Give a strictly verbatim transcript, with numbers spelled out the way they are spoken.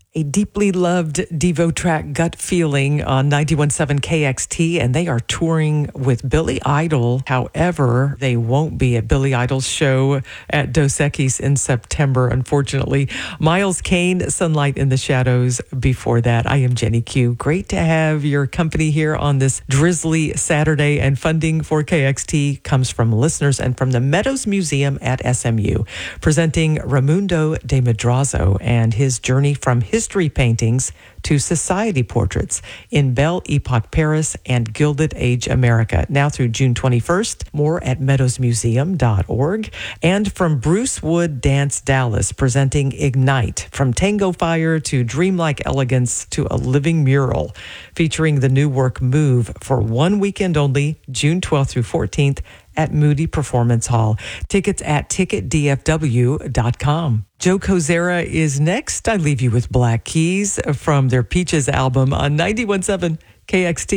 A deeply loved Devo track, Gut Feeling, on ninety-one point seven K X T, and they are touring with Billy Idol. However, they won't be at Billy Idol's show at Dos Equis in September, unfortunately. Miles Kane, Sunlight in the Shadows before that. I am Jenny Q. Great to have your company here on this drizzly Saturday, and funding for K X T comes from listeners and from the Meadows Museum at S M U, presenting Raimundo de Madrazo and his journey from history paintings to society portraits in Belle Epoque Paris and Gilded Age America, now through June twenty-first. More at meadows museum dot org. And from Bruce Wood Dance Dallas, presenting Ignite, from tango fire to dreamlike elegance to a living mural, featuring the new work Move for one weekend only, June twelfth through fourteenth, at Moody Performance Hall. Tickets at ticket d f w dot com. Joe Kozera is next. I leave you with Black Keys from their Peaches album on ninety-one point seven K X T.